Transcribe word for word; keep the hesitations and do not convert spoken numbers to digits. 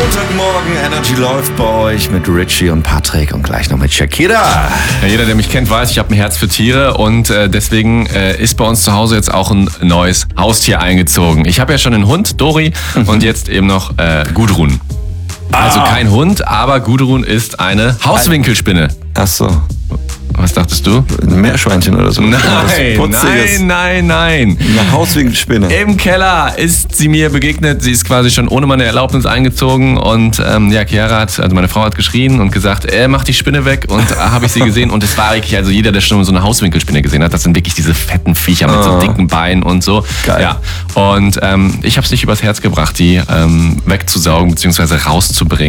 Montagmorgen, Energy läuft bei euch mit Richie und Patrick und gleich noch mit Shakira. Ja, jeder, der mich kennt, weiß, ich habe ein Herz für Tiere und äh, deswegen äh, ist bei uns zu Hause jetzt auch ein neues Haustier eingezogen. Ich habe ja schon einen Hund, Dori, und jetzt eben noch äh, Gudrun. Also Ah. kein Hund, aber Gudrun ist eine Hauswinkelspinne. Ach so, Was dachtest du? ein Meerschweinchen oder so. Nein, Was Putziges. nein, nein, nein. Eine Hauswinkelspinne. Im Keller ist sie mir begegnet. Sie ist quasi schon ohne meine Erlaubnis eingezogen. Und ähm, ja, Chiara hat, also meine Frau hat geschrien und gesagt, äh, mach die Spinne weg. Und äh, habe ich sie gesehen. Und es war wirklich, also jeder, der schon so eine Hauswinkelspinne gesehen hat, das sind wirklich diese fetten Viecher mit so dicken Beinen und so. Geil. Ja. Und ähm, ich habe es nicht übers Herz gebracht, die ähm, wegzusaugen bzw. rauszubringen.